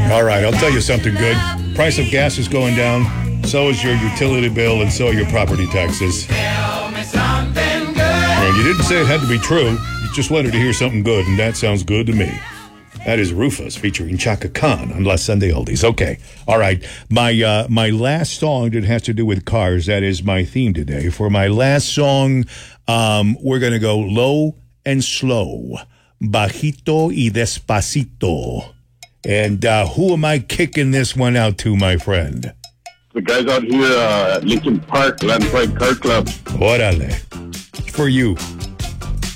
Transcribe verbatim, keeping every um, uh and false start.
All right, I'll tell you something good. Price of gas is going down. So is your utility bill, and so are your property taxes. Tell me something good. And you didn't say it had to be true. You just wanted to hear something good, and that sounds good to me. That is Rufus featuring Chaka Khan on Last Sunday Oldies. Okay. All right. My uh, my last song that has to do with cars, that is my theme today. For my last song, um, we're going to go low and slow. Bajito y despacito. And uh, who am I kicking this one out to, my friend? The guys out here uh, at Lincoln Park, Landslide Car Club. Órale. For you.